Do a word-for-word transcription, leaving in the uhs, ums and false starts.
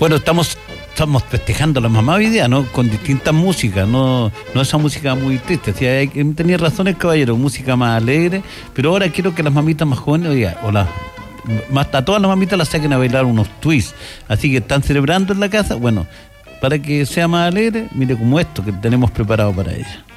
Bueno, estamos estamos festejando a la mamá hoy día, ¿no? Con distintas músicas, no no esa música muy triste. Sí, hay, tenía razón el caballero, música más alegre, pero ahora quiero que las mamitas más jóvenes, oiga, o las más a todas las mamitas las saquen a bailar unos twists. Así que están celebrando en la casa, bueno, para que sea más alegre, mire como esto que tenemos preparado para ella.